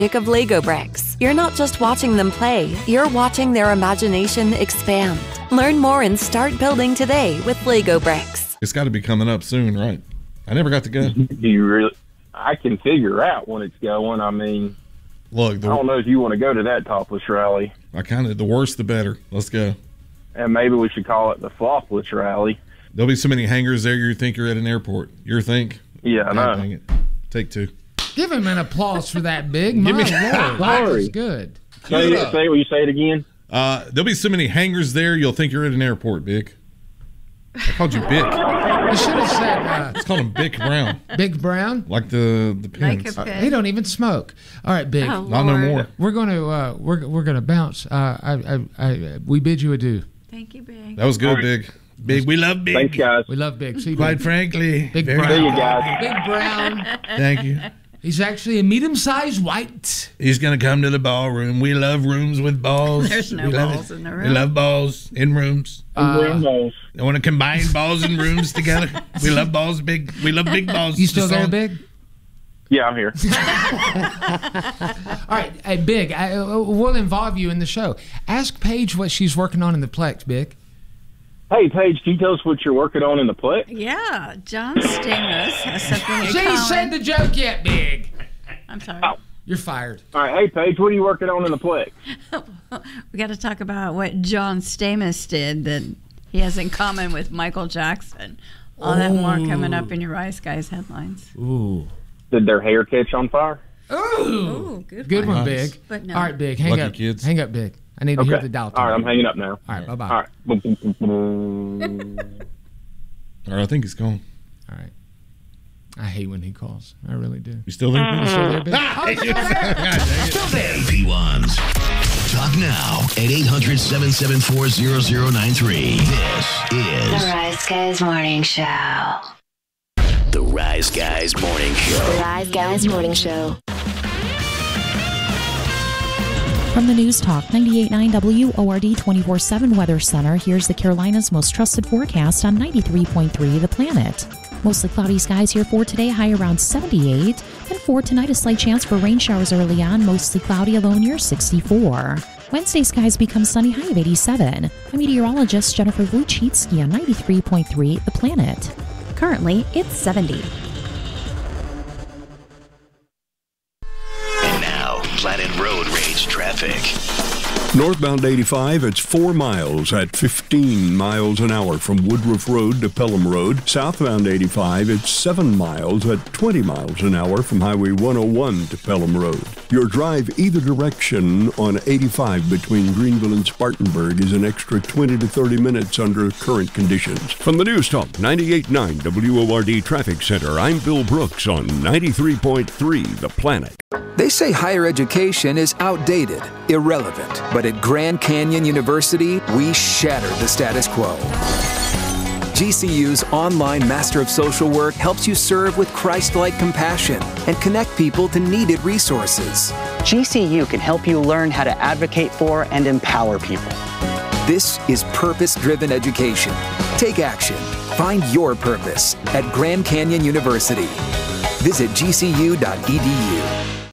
of Lego bricks. You're not just watching them play, you're watching their imagination expand. Learn more and start building today with Lego bricks. It's got to be coming up soon, right? I never got to go. Do you really? I can figure out when it's going. I mean, look, I don't know if you want to go to that topless rally. The worse the better. Let's go. And maybe we should call it the flopless rally. There'll be so many hangers there you think you're at an airport. You think? Yeah, I know. Dang it. Take two. Give him an applause for that, Big. My Lord, that was good. Will you say it again? There'll be so many hangers there you'll think you're at an airport, Big. I called you Bick. You should have said... Let's call him Bick Brown. Big Brown? Like the pins. He don't even smoke. All right, Big. Oh, Not no more. We're gonna we're gonna bounce. We bid you adieu. Thank you, Big. That was good, Big. Big, we love Big. Thanks, guys. We love Big. See, Quite Big. frankly. Big very- Brown. See you guys. Big Brown. Thank you. He's actually a medium-sized white. He's going to come to the ballroom. We love rooms with balls. There's no We love balls it. in the room. We love balls in rooms. I want to combine balls and rooms together. We love balls big. We love big balls. You still there, Big? Yeah, I'm here. All right, hey, Big, we'll involve you in the show. Ask Paige what she's working on in the Plex, Big. Hey, Paige, can you tell us what you're working on in the Plex? Yeah, John Stamos has something in She ain't common. said the joke yet, Big. I'm sorry. Oh. You're fired. All right, hey, Paige, what are you working on in the Plex? We got to talk about what John Stamos did that he has in common with Michael Jackson. All that more coming up in your Rise Guys headlines. Ooh. Did their hair catch on fire? Ooh, Good one, Nice. Big. But no. All right, Big, hang Lucky up. kids. Hang up, Big. I need to hear the dial tone. All right, I'm hanging up now. All right, bye-bye. All right. All right, I think he's gone. All right. I hate when he calls. I really do. You still there? You still there, Big? Still there. AP1s. Talk now at 800-774-0093. This is The Rise Guys Morning Show. the Rise Guys Morning Show. The Rise Guys Morning Show. From the News Talk 98.9 WORD 24/7 Weather Center, here's the Carolinas' most trusted forecast on 93.3 The Planet. Mostly cloudy skies here for today, high around 78. And for tonight, a slight chance for rain showers early on, mostly cloudy, a low near 64. Wednesday skies become sunny, high of 87. I'm meteorologist Jennifer Wojcicki on 93.3 The Planet. Currently, it's 70. And now, Planet Road Rage traffic. Northbound 85, it's 4 miles at 15 miles an hour from Woodruff Road to Pelham Road. Southbound 85, it's 7 miles at 20 miles an hour from Highway 101 to Pelham Road. Your drive either direction on 85 between Greenville and Spartanburg is an extra 20 to 30 minutes under current conditions. From the News Talk 98.9 WORD Traffic Center, I'm Bill Brooks on 93.3 The Planet. They say higher education is outdated, irrelevant, but at Grand Canyon University, we shatter the status quo. GCU's online Master of Social Work helps you serve with Christ-like compassion and connect people to needed resources. GCU can help you learn how to advocate for and empower people. This is purpose-driven education. Take action. Find your purpose at Grand Canyon University. Visit gcu.edu.